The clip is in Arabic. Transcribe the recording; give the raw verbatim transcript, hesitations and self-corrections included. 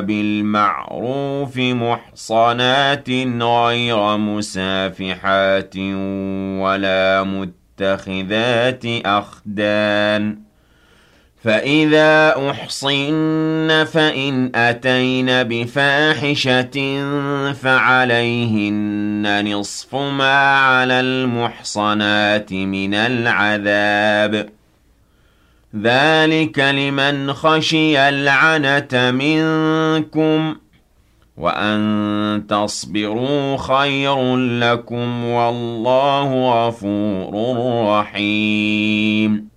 بِالْمَعْرُوفِ مُحْصَنَاتٍ غَيْرَ مُسَافِحَاتٍ وَلَا مُتَّخِذَاتِ أَخْدَانٍ ۚ فَإِذَا أُحْصِنَّ فَإِنْ أَتَيْنَ بِفَاحِشَةٍ فَعَلَيْهِنَّ نِصْفُ مَا عَلَى الْمُحْصَنَاتِ مِنَ الْعَذَابِ ۚ ذَٰلِكَ لِمَنْ خَشِيَ الْعَنَتَ مِنكُمْ ۚ وَأَن تَصْبِرُوا خَيْرٌ لَّكُمْ ۗ وَاللَّهُ غَفُورٌ رَّحِيمٌ.